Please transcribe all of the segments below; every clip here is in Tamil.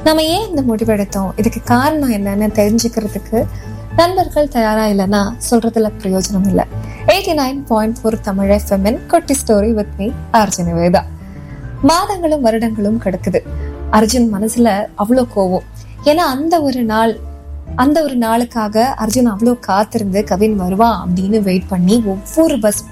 நம்ம ஏன் இந்த முடிவெடுத்தோம், இதுக்கு காரணம் என்னன்னு தெரிஞ்சுக்கிறதுக்கு நண்பர்கள் தயாரா இல்லைன்னா சொல்றதுல பிரயோஜனம் இல்லை. 89.4 தமிழ் FM குட்டி story with me Arjun Nivetha. மாதங்களும் வருடங்களும் கிடக்குது. அர்ஜுன் மனசுல அவ்வளோ கோவம். ஏன்னா அந்த ஒரு நாளுக்காக அர்ஜுன் அவ்வளோ காத்திருந்து கவின் வருவான் அப்படின்னு வெயிட் பண்ணி ஒவ்வொரு பஸ்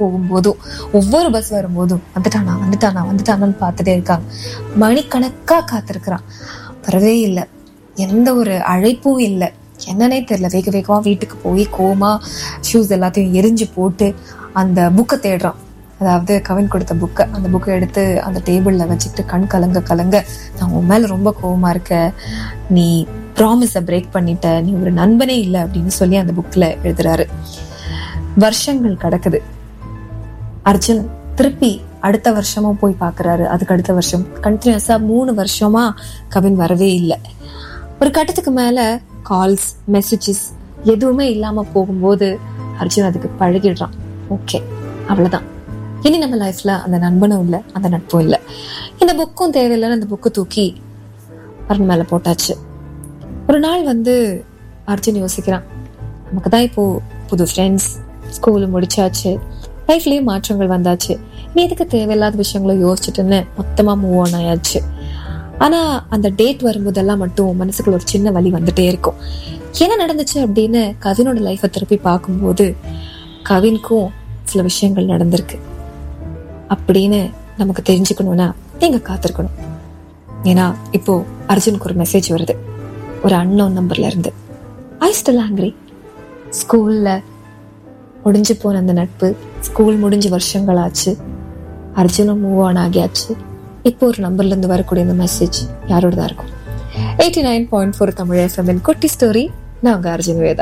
வரும்போதும் வந்துட்டானான்னு பார்த்துட்டே இருக்காங்க. மணிக்கணக்கா காத்திருக்கிறான், வரவே இல்லை. எந்த ஒரு அழைப்பும் இல்லை. என்னன்னே தெரியல. வேக வேகமா வீட்டுக்கு போய் கோமா ஷூஸ் எல்லாத்தையும் எரிஞ்சு போட்டு அந்த புக்கை தேடுறான். அதாவது கவின் கொடுத்த அந்த புக்கை எடுத்து அந்த டேபிள்ல வச்சுட்டு கண் கலங்க, நான் உன் மேல ரொம்ப கோவமா இருக்க, நீ ப்ராமிஸை பிரேக் பண்ணிட்ட, நீ ஒரு நண்பனே இல்லை அப்படின்னு சொல்லி அந்த புக்ல எழுதுறாரு. வருஷங்கள் கிடக்குது. அர்ஜுன் திருப்பி அடுத்த வருஷமும் போய் பாக்குறாரு. அதுக்கு அடுத்த வருஷம் கண்டினியூஸா 3 வருஷமா கவின் வரவே இல்லை. ஒரு கட்டத்துக்கு மேல கால்ஸ் மெசேஜஸ் எதுவுமே இல்லாம போகும்போது அர்ஜுன் அதுக்கு பழகிடுறான். ஓகே, அவ்வளவுதான், இனி நம்ம லைஃப்ல அந்த நண்பனும் இல்லை, அந்த நட்பும் இல்லை, இந்த புக்கும் தேவையில்லைன்னு அந்த புக்கு தூக்கி அருண் மேல போட்டாச்சு. ஒரு நாள் அர்ஜுன் யோசிக்கிறான், நமக்கு தான் இப்போ புது ஃப்ரெண்ட்ஸ், ஸ்கூல் முடிச்சாச்சு, லைஃப்லயும் மாற்றங்கள் வந்தாச்சு, நீ எதுக்கு தேவையில்லாத விஷயங்கள யோசிச்சுட்டுன்னு மொத்தமா மூவ் ஆன் ஆயாச்சு. ஆனா அந்த டேட் வரும்போதெல்லாம் மட்டும் மனசுக்குள்ள ஒரு சின்ன வலி வந்துட்டே இருக்கும். என்ன நடந்துச்சு அப்படின்னு கவினோட லைஃபை திருப்பி பார்க்கும்போது கவினுக்கும் சில விஷயங்கள் நடந்திருக்கு அப்படின்னு நமக்கு தெரிஞ்சுக்கணும்னா நீங்க காத்திருக்கணும். ஏன்னா இப்போ அர்ஜுனுக்கு ஒரு மெசேஜ் வருது ஒரு அன்னோன் நம்பர்ல இருந்து. I still angry. ஸ்கூல்ல முடிஞ்சு போன அந்த நட்பு, ஸ்கூல் முடிஞ்சு வருஷங்கள் ஆச்சு, அர்ஜுனும் மூவ் ஆன் ஆகியாச்சு. இப்போ ஒரு நம்பர்ல இருந்து வரக்கூடிய இந்த மெசேஜ் யாரோடதான் இருக்கும்? 89.4 தமிழ் FM குட்டி ஸ்டோரி. நான் அர்ஜுன் வேதா.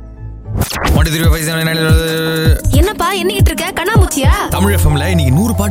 என்னப்பா என்னிட்டு இருக்க? கண்ணாமூச்சியா? தமிழ் FMல இன்னைக்கு 100 பாட்டு